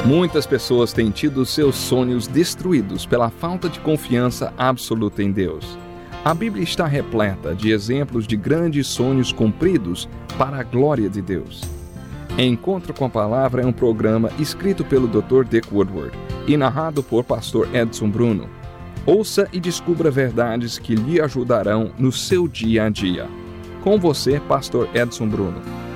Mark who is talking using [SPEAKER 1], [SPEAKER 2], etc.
[SPEAKER 1] Muitas pessoas têm tido seus sonhos destruídos pela falta de confiança absoluta em Deus. A Bíblia está repleta de exemplos de grandes sonhos cumpridos para a glória de Deus. Encontro com a Palavra é um programa escrito pelo Dr. Dick Woodward e narrado por Pastor Edson Bruno. Ouça e descubra verdades que lhe ajudarão no seu dia a dia. Com você, Pastor Edson Bruno.